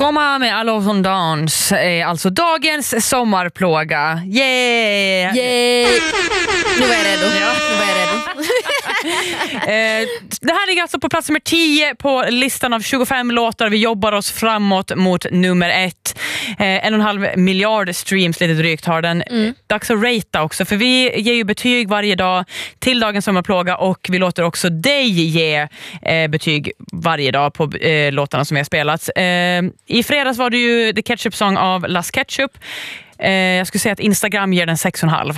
Trauma med Allo von Dans är alltså dagens sommarplåga. Yay! Nu är jag redo. Det här ligger alltså på plats nummer 10 på listan av 25 låtar. Vi jobbar oss framåt mot nummer 1. 1,5 miljard streams lite drygt har den. Dags att ratea också, för vi ger ju betyg varje dag till dagens sommarplåga och vi låter också dig ge betyg varje dag på låtarna som vi har spelat. I fredags var det ju The Ketchup Song av Las Ketchup. Jag skulle säga att Instagram ger den 6,5.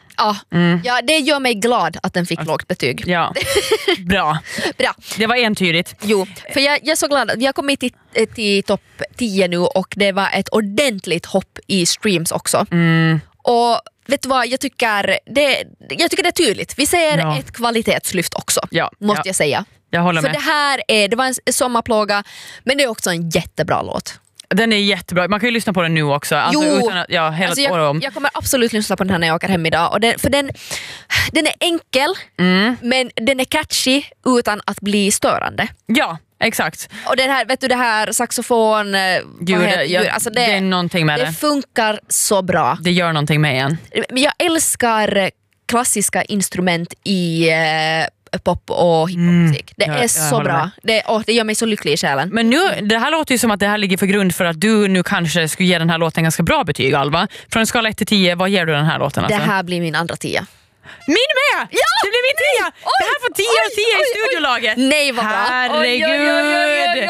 Ja, det gör mig glad att den fick lågt betyg. Ja, bra. Det var entydigt. Jo, för jag är så glad att vi har kommit till topp 10 nu och det var ett ordentligt hopp i streams också. Och vet du vad, jag tycker det är tydligt. Vi ser ett kvalitetslyft också, måste jag säga. Jag håller med. För det var en sommarplåga, men det är också en jättebra låt. Den är jättebra. Man kan ju lyssna på den nu också. Alltså, utan att, jag kommer absolut lyssna på den här när jag åker hem idag. Och för den är enkel, men den är catchy utan att bli störande. Ja, exakt. Och den här, vet du, det här saxofon... Alltså det är någonting med det. Det funkar så bra. Det gör någonting med en. Men jag älskar klassiska instrument i... pop och hiphopmusik. Det är så bra. Det gör mig så lycklig i själen. Men nu, det här låter ju som att det här ligger för grund för att du nu kanske skulle ge den här låten ganska bra betyg, Alva. Från en skala 1 till 10, vad ger du den här låten? Alltså? Det här blir min andra 10. Min med! Ja! Det blir min 10! Det här får 10 av 10 i studiolaget. Nej, vad bra. Herregud!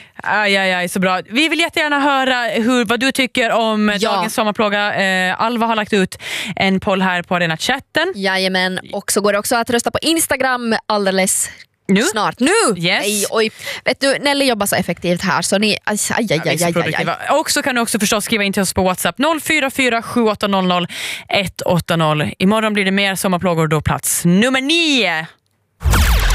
Aj, så bra. Vi vill jättegärna höra vad du tycker om dagens sommarplåga. Alva har lagt ut en poll här på Arena-chatten. Jajamän, och så går det också att rösta på Instagram alldeles snart. Nu! Yes. Nej, oj. Vet du, Nelly jobbar så effektivt här så ni... Aj. Och så kan du också förstås skriva in till oss på WhatsApp 044 7800 180. Imorgon blir det mer sommarplågor, då plats nummer 9.